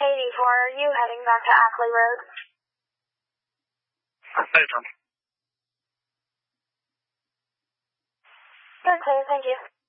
84, are you heading back to Ackley Road? Affirm. Okay, thank you.